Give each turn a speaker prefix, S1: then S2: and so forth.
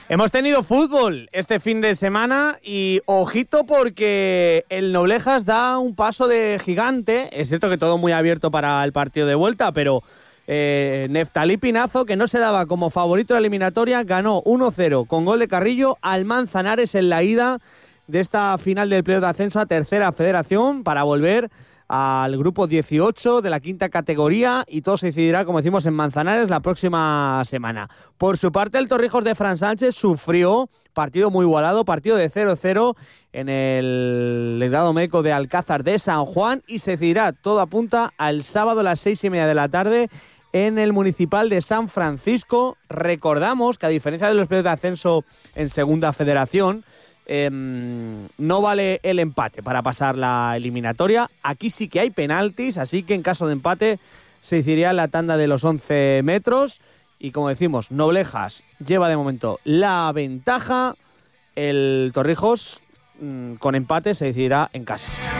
S1: Hemos tenido fútbol este fin de semana y ojito porque el Noblejas da un paso de gigante. Es cierto que todo muy abierto para el partido de vuelta, pero Neftalí Pinazo, que no se daba como favorito de la eliminatoria, ganó 1-0 con gol de Carrillo al Manzanares en la ida de esta final del playoff de ascenso a Tercera Federación para volver al grupo 18 de la quinta categoría, y todo se decidirá, como decimos, en Manzanares la próxima semana. Por su parte, el Torrijos de Fran Sánchez sufrió partido muy igualado, partido de 0-0 en el Legrado Meco de Alcázar de San Juan, y se decidirá, todo apunta, al sábado a las 6:30 de la tarde en el Municipal de San Francisco. Recordamos que, a diferencia de los playoffs de ascenso en Segunda Federación, no vale el empate para pasar la eliminatoria. Aquí sí que hay penaltis, así que en caso de empate se decidiría la tanda de los 11 metros. Y como decimos, Noblejas lleva de momento la ventaja. El Torrijos, con empate, se decidirá en casa.